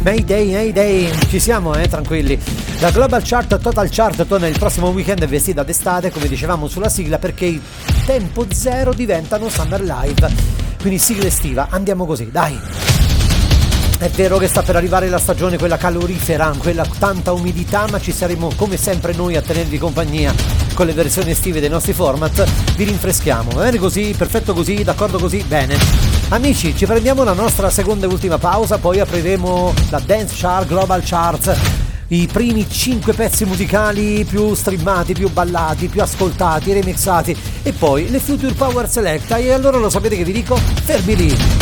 Mayday, Mayday, ci siamo, tranquilli. La Global Chart Total Chart torna il prossimo weekend vestita d'estate, come dicevamo sulla sigla, perché i Tempo Zero diventano Summer Live, quindi sigla estiva, andiamo così, dai. È vero che sta per arrivare la stagione, quella calorifera, quella tanta umidità, ma ci saremo come sempre noi a tenervi compagnia con le versioni estive dei nostri format. Vi rinfreschiamo, va bene così? Perfetto così? D'accordo così? Bene. Amici, ci prendiamo la nostra seconda e ultima pausa, poi apriremo la Dance Chart Global Charts, i primi 5 pezzi musicali più streamati, più ballati, più ascoltati, remixati, e poi le Future Power Selecta. E allora lo sapete che vi dico? Fermi lì!